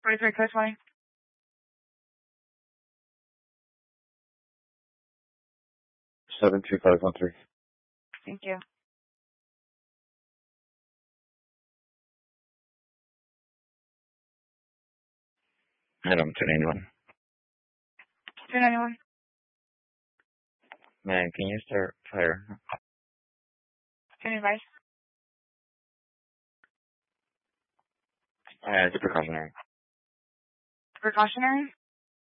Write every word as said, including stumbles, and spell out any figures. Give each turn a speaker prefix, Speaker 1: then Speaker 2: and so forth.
Speaker 1: forty-three code twenty.
Speaker 2: seven two five one three.
Speaker 1: Thank you.
Speaker 2: Item two ninety-one.
Speaker 1: two ninety-one.
Speaker 2: Man, can you start fire?
Speaker 1: Any advice?
Speaker 2: Uh, it's precautionary.
Speaker 1: Precautionary?